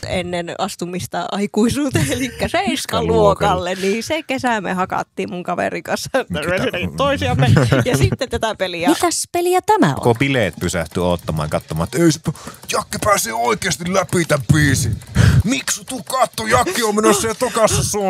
ennen astumista aikuisuuteen, eli 7-luokalle, niin se kesä me hakattiin mun kaverin kanssa toisiamme ja sitten tätä peliä. Mitäs peliä tämä on? Koko bileet pysähtyi odottamaan, katsomaan, että ei, Jakke pääsee oikeasti läpi tämän biisin. Miksu, tuu katso, Jakke on menossa jo tokassa